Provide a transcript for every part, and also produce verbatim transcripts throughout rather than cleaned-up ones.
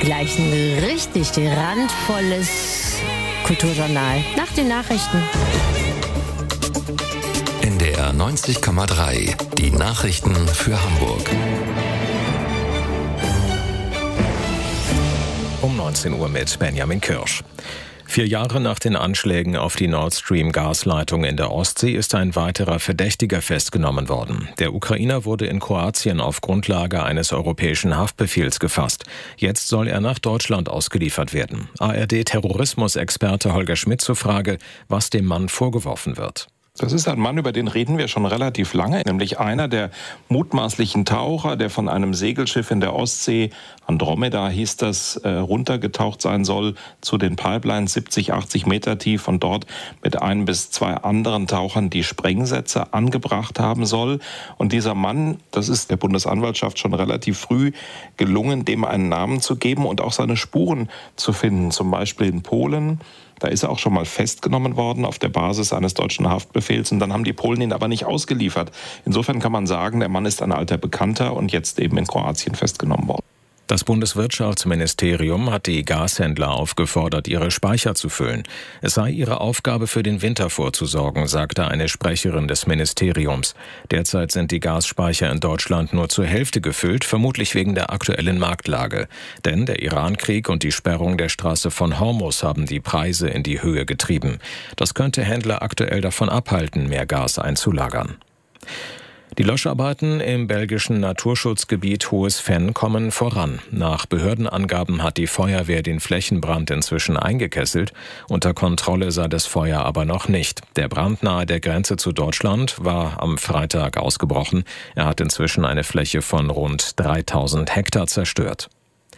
Gleich ein richtig randvolles Kulturjournal nach den Nachrichten. N D R neunzig Komma drei, die Nachrichten für Hamburg. Um neunzehn Uhr mit Benjamin Kirsch. Vier Jahre nach den Anschlägen auf die Nord Stream Gasleitung in der Ostsee ist ein weiterer Verdächtiger festgenommen worden. Der Ukrainer wurde in Kroatien auf Grundlage eines europäischen Haftbefehls gefasst. Jetzt soll er nach Deutschland ausgeliefert werden. A R D-Terrorismusexperte Holger Schmidt zur Frage, was dem Mann vorgeworfen wird. Das ist ein Mann, über den reden wir schon relativ lange, nämlich einer der mutmaßlichen Taucher, der von einem Segelschiff in der Ostsee, Andromeda hieß das, äh, runtergetaucht sein soll zu den Pipelines, siebzig, achtzig Meter tief, und dort mit ein bis zwei anderen Tauchern die Sprengsätze angebracht haben soll. Und dieser Mann, das ist der Bundesanwaltschaft schon relativ früh gelungen, dem einen Namen zu geben und auch seine Spuren zu finden, zum Beispiel in Polen. Da ist er auch schon mal festgenommen worden auf der Basis eines deutschen Haftbefehls, und dann haben die Polen ihn aber nicht ausgeliefert. Insofern kann man sagen, der Mann ist ein alter Bekannter und jetzt eben in Kroatien festgenommen worden. Das Bundeswirtschaftsministerium hat die Gashändler aufgefordert, ihre Speicher zu füllen. Es sei ihre Aufgabe, für den Winter vorzusorgen, sagte eine Sprecherin des Ministeriums. Derzeit sind die Gasspeicher in Deutschland nur zur Hälfte gefüllt, vermutlich wegen der aktuellen Marktlage. Denn der Irankrieg und die Sperrung der Straße von Hormuz haben die Preise in die Höhe getrieben. Das könnte Händler aktuell davon abhalten, mehr Gas einzulagern. Die Löscharbeiten im belgischen Naturschutzgebiet Hohes Venn kommen voran. Nach Behördenangaben hat die Feuerwehr den Flächenbrand inzwischen eingekesselt. Unter Kontrolle sei das Feuer aber noch nicht. Der Brand nahe der Grenze zu Deutschland war am Freitag ausgebrochen. Er hat inzwischen eine Fläche von rund dreitausend Hektar zerstört.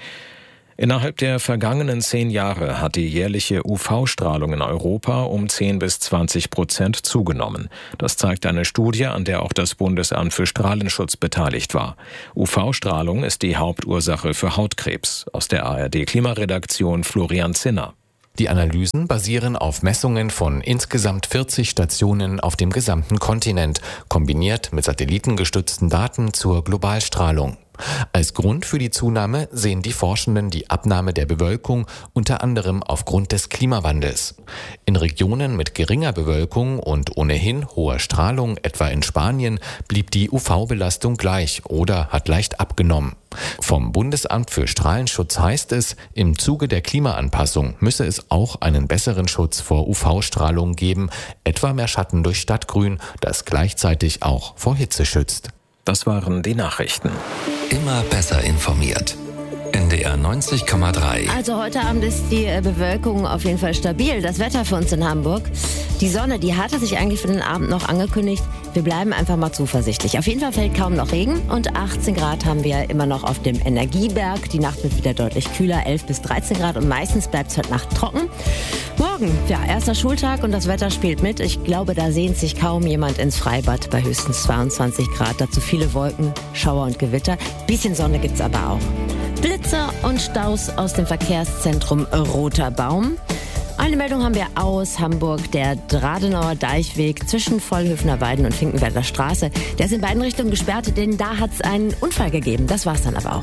Innerhalb der vergangenen zehn Jahre hat die jährliche U V-Strahlung in Europa um zehn bis zwanzig Prozent zugenommen. Das zeigt eine Studie, an der auch das Bundesamt für Strahlenschutz beteiligt war. U V-Strahlung ist die Hauptursache für Hautkrebs. Aus der A R D-Klimaredaktion Florian Zinner. Die Analysen basieren auf Messungen von insgesamt vierzig Stationen auf dem gesamten Kontinent, kombiniert mit satellitengestützten Daten zur Globalstrahlung. Als Grund für die Zunahme sehen die Forschenden die Abnahme der Bewölkung, unter anderem aufgrund des Klimawandels. In Regionen mit geringer Bewölkung und ohnehin hoher Strahlung, etwa in Spanien, blieb die U V-Belastung gleich oder hat leicht abgenommen. Vom Bundesamt für Strahlenschutz heißt es, im Zuge der Klimaanpassung müsse es auch einen besseren Schutz vor U V-Strahlung geben, etwa mehr Schatten durch Stadtgrün, das gleichzeitig auch vor Hitze schützt. Das waren die Nachrichten. Immer besser informiert. N D R neunzig Komma drei. Also heute Abend ist die Bewölkung auf jeden Fall stabil. Das Wetter für uns in Hamburg. Die Sonne, die hatte sich eigentlich für den Abend noch angekündigt. Wir bleiben einfach mal zuversichtlich. Auf jeden Fall fällt kaum noch Regen und achtzehn Grad haben wir immer noch auf dem Energieberg. Die Nacht wird wieder deutlich kühler, elf bis dreizehn Grad, und meistens bleibt es heute Nacht trocken. Morgen, ja, erster Schultag und das Wetter spielt mit. Ich glaube, da sehnt sich kaum jemand ins Freibad bei höchstens zweiundzwanzig Grad. Dazu viele Wolken, Schauer und Gewitter. Bisschen Sonne gibt's aber auch. Blitzer und Staus aus dem Verkehrszentrum Roter Baum. Eine Meldung haben wir aus Hamburg. Der Dradenauer Deichweg zwischen Vollhöfner Weiden und Finkenwerder Straße. Der ist in beiden Richtungen gesperrt, denn da hat es einen Unfall gegeben. Das war's dann aber auch.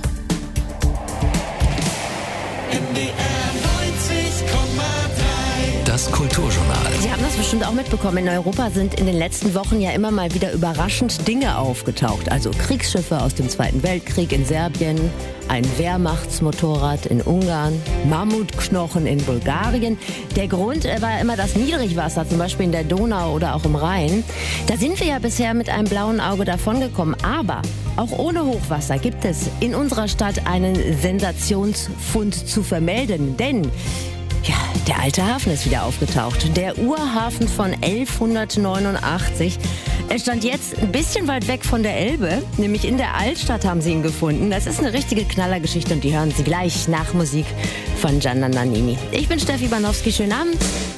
N D R neunzig Komma drei. Das Kulturjournal. Sie haben das bestimmt auch mitbekommen. In Europa sind in den letzten Wochen ja immer mal wieder überraschend Dinge aufgetaucht. Also Kriegsschiffe aus dem Zweiten Weltkrieg in Serbien, ein Wehrmachtsmotorrad in Ungarn, Mammutknochen in Bulgarien. Der Grund war immer das Niedrigwasser, zum Beispiel in der Donau oder auch im Rhein. Da sind wir ja bisher mit einem blauen Auge davongekommen. Aber auch ohne Hochwasser gibt es in unserer Stadt einen Sensationsfund zu vermelden. Denn ja, der alte Hafen ist wieder aufgetaucht. Der Urhafen von elfhundertneunundachtzig. Er stand jetzt ein bisschen weit weg von der Elbe, nämlich in der Altstadt haben sie ihn gefunden. Das ist eine richtige Knallergeschichte und die hören Sie gleich nach Musik von Gianna Nannini. Ich bin Steffi Banowski, schönen Abend.